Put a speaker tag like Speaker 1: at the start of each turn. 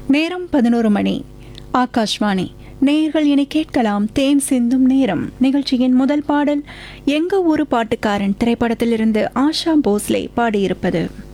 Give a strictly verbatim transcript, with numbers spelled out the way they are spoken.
Speaker 1: நேரம் பதினோரு மணி. ஆகாஷ்வாணி. நேயர்கள் இனி கேட்கலாம் தேன் சிந்தும் நேரம். நிகழ்ச்சியின் முதல் பாடல் எங்க ஊரு பாட்டுக்காரன் திரைப்படத்திலிருந்து ஆஷா போஸ்லே பாடியிருப்பது.